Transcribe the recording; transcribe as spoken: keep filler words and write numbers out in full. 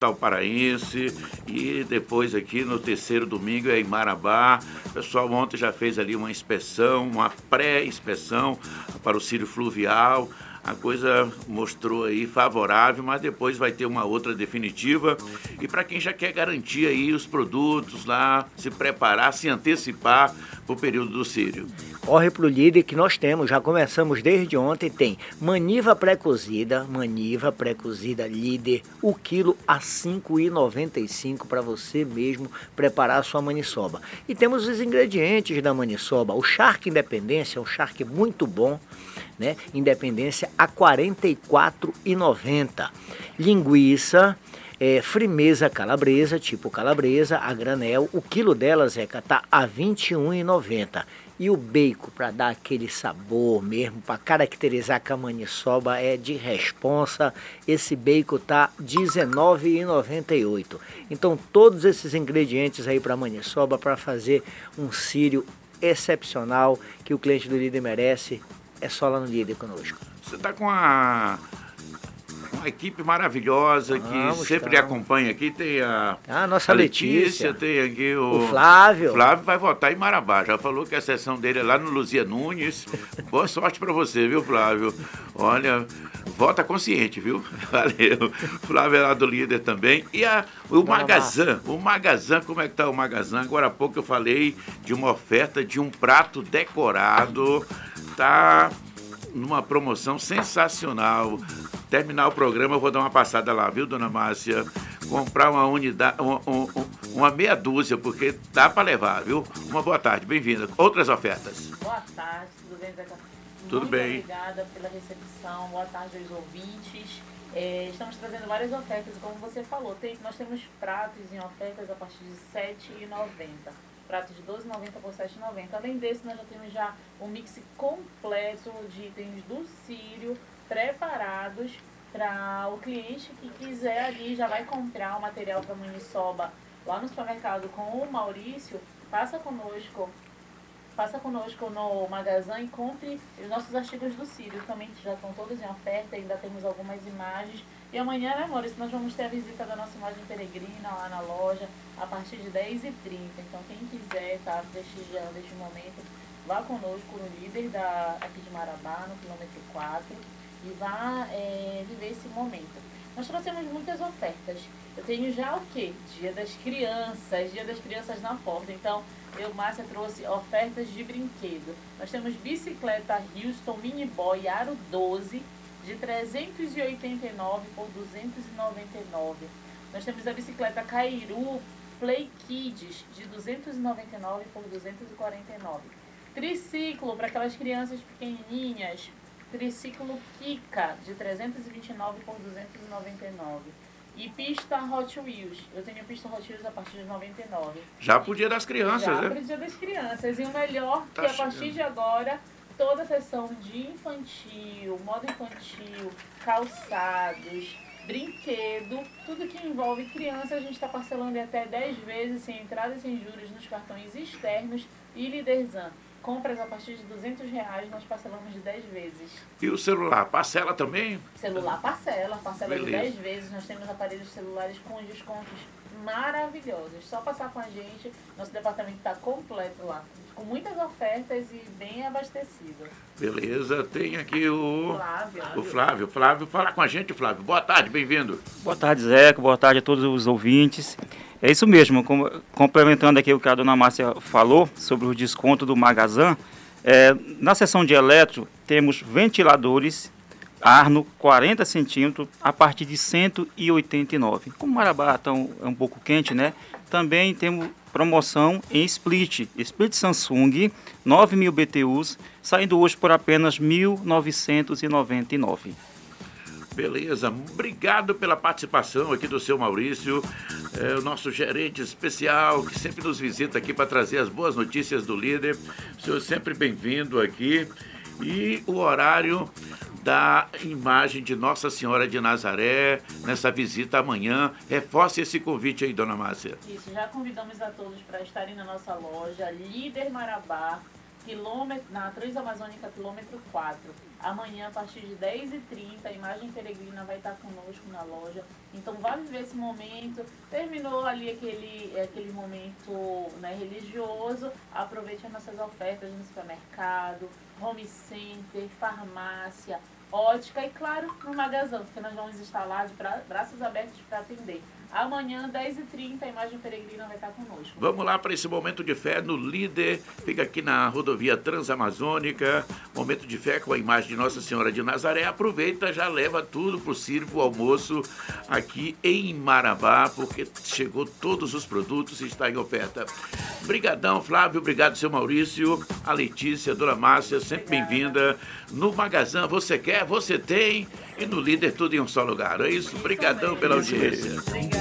capital paraense, e depois aqui no terceiro domingo é em Marabá. O pessoal ontem já fez ali uma inspeção, uma pré-inspeção para o Círio Fluvial. A coisa mostrou aí favorável, mas depois vai ter uma outra definitiva. E para quem já quer garantir aí os produtos lá, se preparar, se antecipar para o período do Círio. Corre pro líder que nós temos, já começamos desde ontem, tem maniva pré-cozida, maniva pré-cozida líder, o quilo a cinco reais e noventa e cinco centavos para você mesmo preparar a sua maniçoba. E temos os ingredientes da maniçoba, o charque Independência, um charque muito bom, né? Independência a quarenta e quatro reais e noventa centavos. Linguiça, é, frimeza calabresa, tipo calabresa, a granel, o quilo dela, Zeca, tá a vinte e um reais e noventa centavos. E o bacon, para dar aquele sabor mesmo, para caracterizar que a maniçoba é de responsa, esse bacon tá dezenove reais e noventa e oito centavos. Então todos esses ingredientes aí para maniçoba, para fazer um círio excepcional que o cliente do Líder merece, é só lá no Líder conosco. Você está com a... uma equipe maravilhosa que Vamos, sempre então. acompanha aqui. Tem a, Ah, nossa a Letícia, Letícia, tem aqui o, o Flávio. O Flávio vai votar em Marabá. Já falou que a sessão dele é lá no Luzia Nunes. Boa sorte para você, viu, Flávio? Olha, vota consciente, viu? Valeu. Flávio é lá do Líder também. E a, o Magazan, o Magazan, como é que tá o Magazan? Agora há pouco eu falei de uma oferta de um prato decorado. Tá numa promoção sensacional. Terminar o programa, eu vou dar uma passada lá, viu, dona Márcia? Comprar uma unidade, uma, uma, uma meia dúzia, porque dá para levar, viu? Uma boa tarde, bem-vinda. Outras ofertas. Boa tarde, tudo bem, Zeca? Tudo Muito bem. obrigada pela recepção, boa tarde aos ouvintes. É, estamos trazendo várias ofertas, como você falou, tem, nós temos pratos em ofertas a partir de sete reais e noventa centavos. Prato de doze reais e noventa centavos por sete reais e noventa centavos. Além desse, nós já temos já um mix completo de itens do Círio preparados para o cliente que quiser ali, já vai comprar o material para maniçoba lá no supermercado com o Maurício, passa conosco, passa conosco no Magazan e compre os nossos artigos do Círio, também já estão todos em oferta, ainda temos algumas imagens. E amanhã, né, Maurício, nós vamos ter a visita da nossa imagem peregrina lá na loja a partir de dez e trinta. Então, quem quiser estar prestigiando este momento, vá conosco no Líder da, aqui de Marabá, no quilômetro quatro, e vá é, viver esse momento. Nós trouxemos muitas ofertas. Eu tenho já o quê? Dia das Crianças, Dia das Crianças na porta. Então, eu, Márcia, trouxe ofertas de brinquedo. Nós temos bicicleta Houston Mini Boy Aro doze, de trezentos e oitenta e nove por duzentos e noventa e nove. Nós temos a bicicleta Cairu Play Kids, de duzentos e noventa e nove por duzentos e quarenta e nove. Triciclo para aquelas crianças pequenininhas, triciclo Kika, de trezentos e vinte e nove por duzentos e noventa e nove. E pista Hot Wheels. Eu tenho pista Hot Wheels a partir de noventa e nove. Já pro Dia das Crianças, Já né? pro Dia das Crianças. E o melhor, Tá que a chegando. partir de agora, toda a seção de infantil, moda infantil, calçados, brinquedo, tudo que envolve criança, a gente está parcelando em até dez vezes, sem entrada e sem juros, nos cartões externos e Liderzan. Compras a partir de duzentos reais, nós parcelamos de dez vezes. E o celular, parcela também? Celular parcela, parcela de Beleza. dez vezes. Nós temos aparelhos celulares com descontos maravilhosos. Só passar com a gente, nosso departamento está completo lá, com muitas ofertas e bem abastecido. Beleza, tem aqui o Flávio. o Flávio. Flávio, fala com a gente, Flávio. Boa tarde, bem-vindo. Boa tarde, Zeca. Boa tarde a todos os ouvintes. É isso mesmo, com, complementando aqui o que a dona Márcia falou sobre o desconto do Magazan, é, na seção de eletro temos ventiladores Arno quarenta centímetros a partir de cento e oitenta e nove. Como Marabá tão, é um pouco quente, né? Também temos promoção em split, split Samsung nove mil B T Us, saindo hoje por apenas mil novecentos e noventa e nove. Beleza, obrigado pela participação aqui do seu Maurício, é, o nosso gerente especial que sempre nos visita aqui para trazer as boas notícias do Líder. O senhor é sempre bem-vindo aqui. E o horário da imagem de Nossa Senhora de Nazaré nessa visita amanhã. Reforce esse convite aí, dona Márcia. Isso, já convidamos a todos para estarem na nossa loja Líder Marabá, quilômetro, na Transamazônica, quilômetro quatro. Amanhã, a partir de dez e trinta, a Imagem Peregrina vai estar conosco na loja. Então, vá viver esse momento. Terminou ali aquele, aquele momento, né, religioso, aproveite as nossas ofertas no supermercado, home center, farmácia, ótica e, claro, no Magazão, porque nós vamos estar lá de bra braços abertos para atender. Amanhã, dez e trinta, a Imagem Peregrina vai estar conosco. Vamos lá para esse momento de fé no Líder. Fica aqui na rodovia Transamazônica. Momento de fé com a imagem de Nossa Senhora de Nazaré. Aproveita, já leva tudo para o circo, o almoço aqui em Marabá, porque chegou todos os produtos e está em oferta. Obrigadão, Flávio. Obrigado, seu Maurício. A Letícia, a Dona Márcia, sempre bem-vinda. No Magazão, você quer, você tem. E no Líder, tudo em um só lugar. É isso? Obrigadão pela audiência. Obrigada.